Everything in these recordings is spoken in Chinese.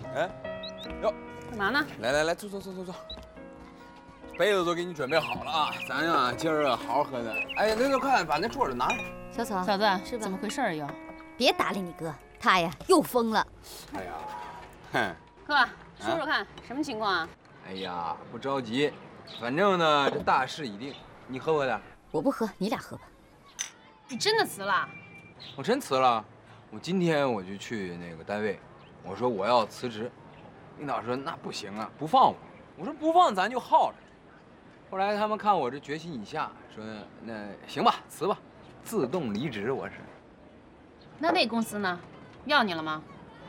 哎，哟， 干嘛呢？ 来，坐，杯子都给你准备好了啊，咱呀今儿好好喝的。哎，那快把那桌子拿来。 小草， 嫂子， 是吧？ 怎么回事又？ 别搭理你哥，他呀又疯了。 哎呀，哼， 哥，说说看，什么情况啊？ 哎呀，不着急，反正呢这大势已定。你喝不喝点？ 我不喝，你俩喝吧。 你真的辞了？ 我真辞了，我今天我就去那个单位，我说我要辞职，领导说那不行啊，不放我。我说不放咱就耗着。后来他们看我这决心已下，说那行吧，辞吧，自动离职。我是。 那公司呢？要你了吗？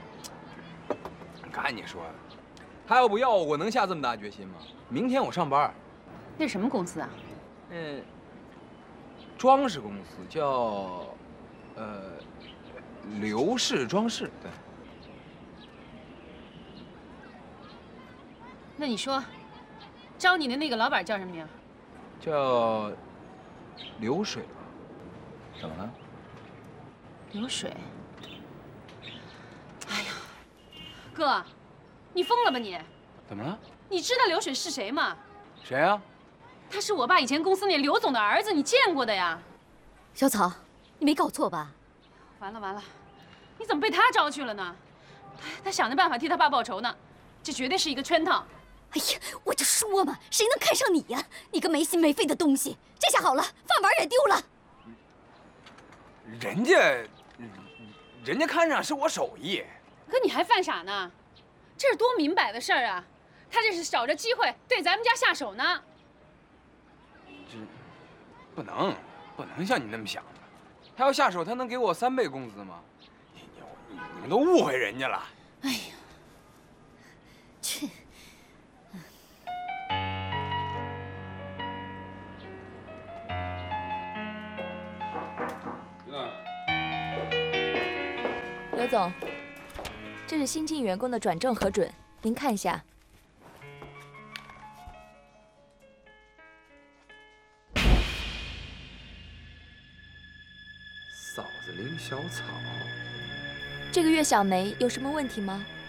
赶紧说，他要不要我能下这么大决心吗？明天我上班。 那什么公司啊？ 装饰公司叫刘氏装饰。对。 那你说，招你的那个老板叫什么名？ 叫流水吧？怎么了？ 流水。哎呀，哥，你疯了吧你？ 怎么了？ 你知道流水是谁吗？ 谁啊？ 他是我爸以前公司那刘总的儿子，你见过的呀？ 小草，你没搞错吧？ 完了，你怎么被他招去了呢？他想着办法替他爸报仇呢，这绝对是一个圈套。 哎呀，我就说嘛，谁能看上你呀？你个没心没肺的东西！这下好了，饭碗也丢了。 人家看上是我手艺。 可你还犯傻呢？这是多明摆的事儿啊！他这是找着机会对咱们家下手呢。 这不能像你那么想的。他要下手，他能给我3倍工资吗？你们都误会人家了。 哎呀， 去。 刘总，这是新进员工的转正核准，您看一下。 嫂子领小草， 这个月小梅有什么问题吗？